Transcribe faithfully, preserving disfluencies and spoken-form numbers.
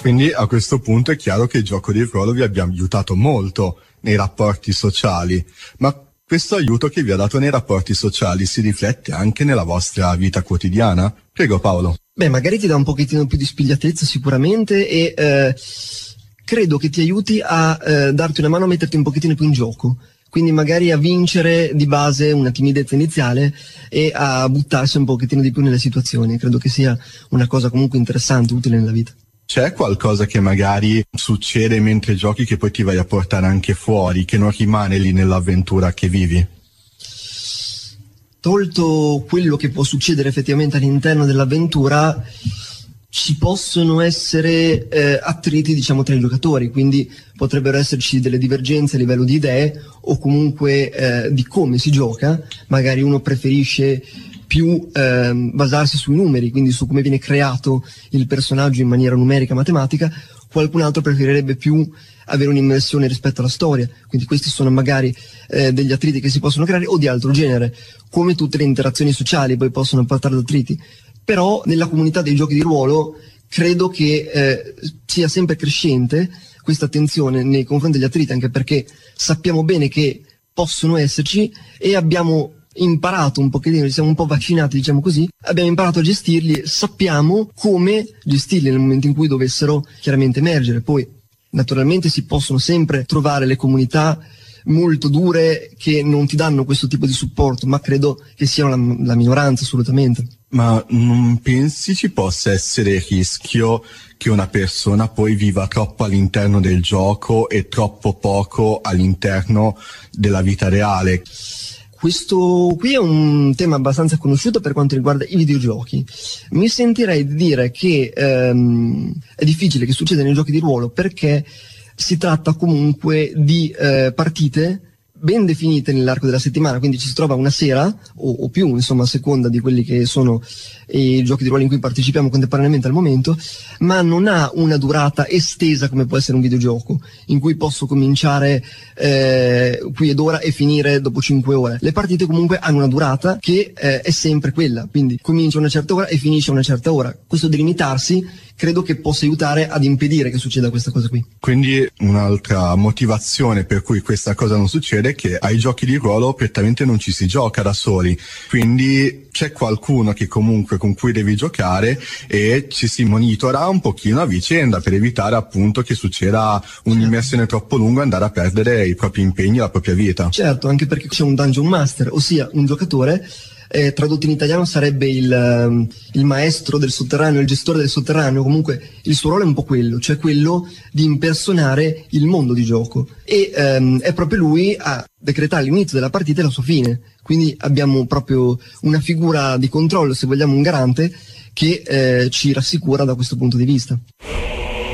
Quindi a questo punto è chiaro che il gioco di ruolo vi abbia aiutato molto nei rapporti sociali, ma questo aiuto che vi ha dato nei rapporti sociali si riflette anche nella vostra vita quotidiana? Prego Paolo. Beh, magari ti dà un pochettino più di spigliatezza sicuramente e eh, credo che ti aiuti a eh, darti una mano a metterti un pochettino più in gioco. Quindi magari a vincere di base una timidezza iniziale e a buttarsi un pochettino di più nelle situazioni. Credo che sia una cosa comunque interessante, utile nella vita. C'è qualcosa che magari succede mentre giochi che poi ti vai a portare anche fuori, che non rimane lì nell'avventura che vivi? Tolto quello che può succedere effettivamente all'interno dell'avventura, ci possono essere eh, attriti, diciamo, tra i giocatori, quindi potrebbero esserci delle divergenze a livello di idee o comunque eh, di come si gioca. Magari uno preferisce più eh, basarsi sui numeri, quindi su come viene creato il personaggio in maniera numerica, matematica. Qualcun altro preferirebbe più avere un'immersione rispetto alla storia, quindi questi sono magari eh, degli attriti che si possono creare o di altro genere, come tutte le interazioni sociali poi possono portare ad attriti. Però nella comunità dei giochi di ruolo credo che eh, sia sempre crescente questa attenzione nei confronti degli attriti, anche perché sappiamo bene che possono esserci e abbiamo imparato un pochettino, siamo un po' vaccinati, diciamo così, abbiamo imparato a gestirli, sappiamo come gestirli nel momento in cui dovessero chiaramente emergere. Poi naturalmente si possono sempre trovare le comunità molto dure che non ti danno questo tipo di supporto, ma credo che siano la, la minoranza assolutamente. Ma non pensi ci possa essere il rischio che una persona poi viva troppo all'interno del gioco e troppo poco all'interno della vita reale? Questo qui è un tema abbastanza conosciuto per quanto riguarda i videogiochi. Mi sentirei di dire che ehm, è difficile che succeda nei giochi di ruolo perché si tratta comunque di eh, partite ben definite nell'arco della settimana, quindi ci si trova una sera o, o più, insomma, a seconda di quelli che sono i giochi di ruolo in cui partecipiamo contemporaneamente al momento, ma non ha una durata estesa come può essere un videogioco, in cui posso cominciare eh, qui ed ora e finire dopo cinque ore. Le partite comunque hanno una durata che eh, è sempre quella, quindi comincia a una certa ora e finisce a una certa ora. Questo delimitarsi credo che possa aiutare ad impedire che succeda questa cosa qui. Quindi un'altra motivazione per cui questa cosa non succede è che ai giochi di ruolo prettamente non ci si gioca da soli, quindi c'è qualcuno che comunque con cui devi giocare e ci si monitora un pochino a vicenda per evitare appunto che succeda un'immersione troppo lunga e andare a perdere i propri impegni e la propria vita. Certo, anche perché c'è un dungeon master, ossia un giocatore. Eh, tradotto in italiano sarebbe il, um, il maestro del sotterraneo, il gestore del sotterraneo. Comunque il suo ruolo è un po' quello, cioè quello di impersonare il mondo di gioco e um, è proprio lui a decretare l'inizio della partita e la sua fine, quindi abbiamo proprio una figura di controllo, se vogliamo un garante, che eh, ci rassicura da questo punto di vista.